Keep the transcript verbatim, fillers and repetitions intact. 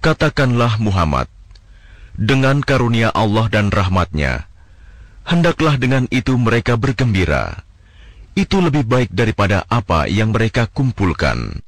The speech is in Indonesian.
Katakanlah Muhammad, dengan karunia Allah dan rahmat-Nya, hendaklah dengan itu mereka bergembira. Itu lebih baik daripada apa yang mereka kumpulkan.